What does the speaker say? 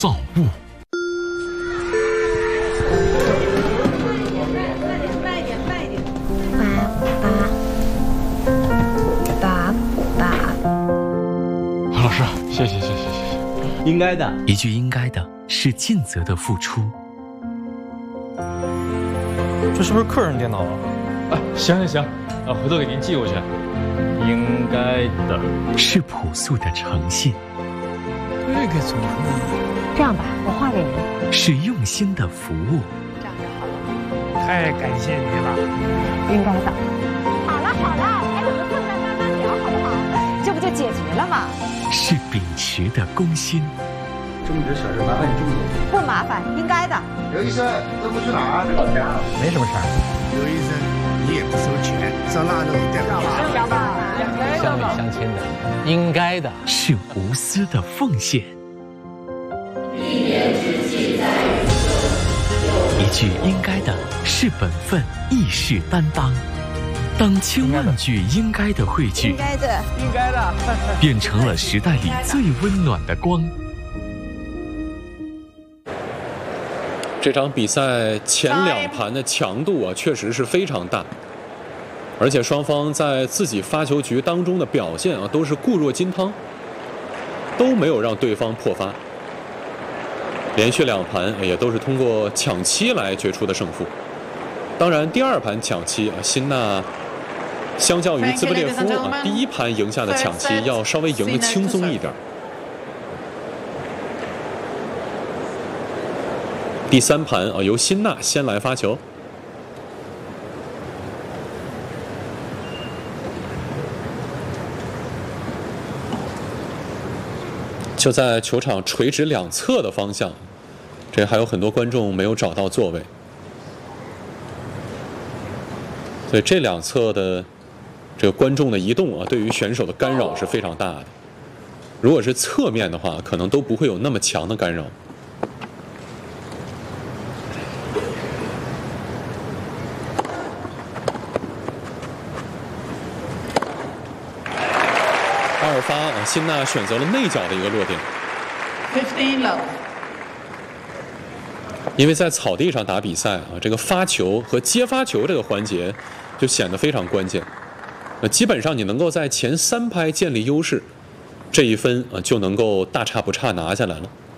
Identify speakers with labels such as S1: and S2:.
S1: 造物。老师，谢谢。
S2: 应该的，
S1: 一句应该的是尽责的付出。
S3: 这是不是客人电脑啊？
S4: 行，回头给您寄过去。
S3: 应该的，
S1: 是朴素的诚信。
S3: 这个怎么可以？
S5: 这样吧，我画给您。
S1: 是用心的服务。
S5: 这样就好了。
S3: 太感谢你了。
S5: 应该的。好了，还有个困难慢慢聊，好不好？这不就解决了吗？
S1: 是秉持的公心。
S2: 这么点小事麻烦你这么多。
S5: 不麻烦，应该的。
S2: 刘医生，这不去哪儿？
S3: 没什么事儿。
S6: 刘医生，你也不收钱，烧腊肉对吧？
S4: 乡里乡亲的，应该的。
S1: 是无私的奉献。一句应该的是本分，义士担当。当千万句应该的汇聚，
S5: 应该的，
S1: 变成了时代里最温暖的光。
S7: 这场比赛前2盘的强度啊，确实是非常大，而且双方在自己发球局当中的表现啊，都是固若金汤，都没有让对方破发。连续2盘也都是通过抢七来决出的胜负。当然，第2盘抢七啊，辛纳相较于兹布列夫啊，第1盘赢下的抢七要稍微赢得轻松一点。第3盘啊，由辛纳先来发球，就在球场垂直两侧的方向，这还有很多观众没有找到座位，所以这2侧的这个观众的移动啊，对于选手的干扰是非常大的。如果是侧面的话，可能都不会有那么强的干扰。2发啊，辛纳选择了内角的一个落点。
S8: 15 love。
S7: 因为在草地上打比赛啊，这个发球和接发球这个环节就显得非常关键。基本上你能够在前3拍建立优势，这1分啊就能够大差不差拿下来了。